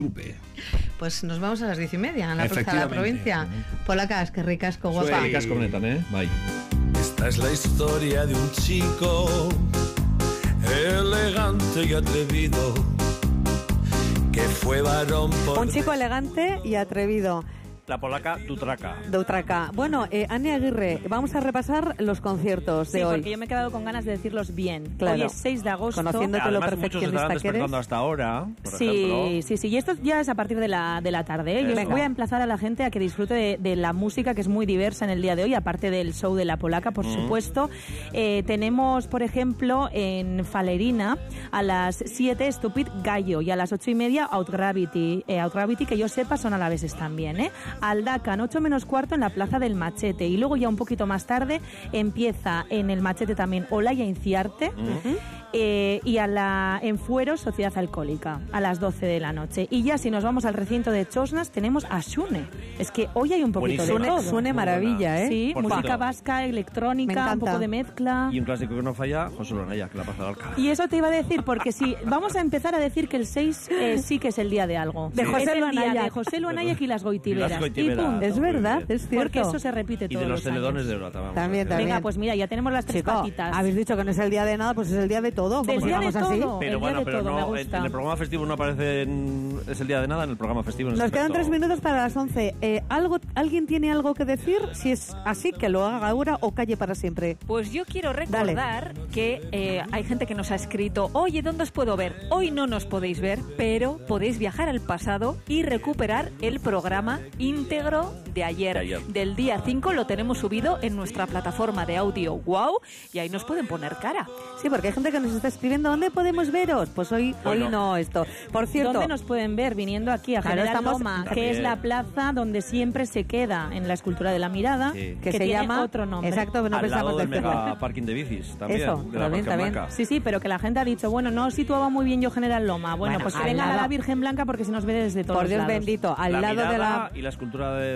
Pues nos vamos a las 10:30 en la Plaza de la Provincia. Polacas, que ricasco, guapa. Sí, ricasco honetan, Bye. Esta es la historia de un chico elegante y atrevido que fue varón por... Un chico elegante y atrevido. La polaca Dutraca. Bueno, Ane Aguirre, vamos a repasar los conciertos de hoy. Sí, porque yo me he quedado con ganas de decirlos bien. Claro. Hoy es 6 de agosto. Conociéndote además, lo perfeccionista que eres. hasta ahora, por ejemplo. Sí. Y esto ya es a partir de la tarde. Yo voy a emplazar a la gente a que disfrute de la música, que es muy diversa en el día de hoy, aparte del show de la polaca, por supuesto. Tenemos, por ejemplo, en Falerina, a las 7, Stupid Gallo, y a las 8:30, Outgravity. Outgravity, que yo sepa, son alaveses también, Aldacan, 8 menos cuarto, en la Plaza del Machete. Y luego ya un poquito más tarde empieza en el Machete también Olaya Inciarte. Y en Fuero, Sociedad Alcohólica, a las 12 de la noche. Y ya si nos vamos al recinto de Chosnas, tenemos a Xune. Es que hoy hay un poquito de todo. Xune maravilla, Sí, Por música cierto, vasca, electrónica, un poco de mezcla. Y un clásico que no falla, José Lonaya, que la pasa al Alcalá. Y eso te iba a decir, porque si vamos a empezar a decir que el 6 sí que es el día de algo. De José es el Luanaya. día de José Luanaya y las Goitiberas. Y las Goitiberas. Es verdad, es cierto. Porque eso se repite Y todos de los los años. teledones de oro También. Venga, pues mira, ya tenemos las tres Chico, patitas. habéis dicho que no es el día de nada, pues es el día de todo. Del Vamos, día de digamos así. todo. Pero el día bueno, de pero todo, me no, gusta. en el programa festivo no aparece es el día de nada en el programa festivo. Nos quedan 3 minutos para las 11. ¿Alguien tiene algo que decir? Si es así, que lo haga ahora o calle para siempre. Pues yo quiero recordar que hay gente que nos ha escrito: oye, ¿dónde os puedo ver? Hoy no nos podéis ver, pero podéis viajar al pasado y recuperar el programa íntegro de ayer. Del día 5 lo tenemos subido en nuestra plataforma de audio Wow, y ahí nos pueden poner cara. Sí, porque hay gente que nos está escribiendo: ¿dónde podemos veros? Pues hoy no esto. Por cierto, ¿dónde nos pueden ver? Viniendo aquí a General estamos Loma, también, que es la plaza donde siempre se queda en la escultura de la mirada, Sí. que se tiene llama otro nombre. Exacto, no al pensamos lado del del mega parking de bicis también. Eso, de la también, Parque también. Blanca. Sí, pero que la gente ha dicho, bueno, no situaba muy bien yo General Loma. Bueno, pues que al vengan a lado. la Virgen Blanca porque se nos ve desde todos Por Dios lados. bendito, al La lado de mirada la... y la escultura de